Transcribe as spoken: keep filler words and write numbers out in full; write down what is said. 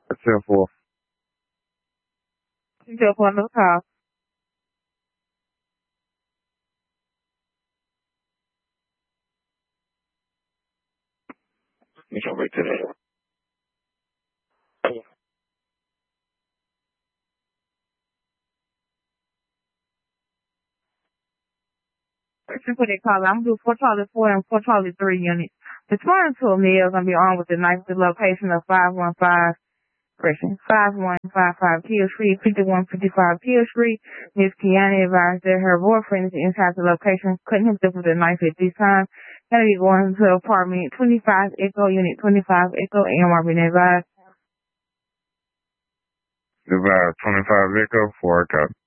ten four. ten four, another call. Let me come back to that. Question for that call. I'm going to do four Charlie four and four Charlie three units. Return to a meal is going to be on with the knife at the location of five one five, correction, five one five five Peel Street, fifty-one fifty-five Peel Street. Miss Kiana advised that her boyfriend is inside the location, cutting himself with a knife at this time. Going to be going to apartment twenty-five Echo, unit twenty-five Echo, and Marvin advised. Advised twenty-five Echo, four Echo.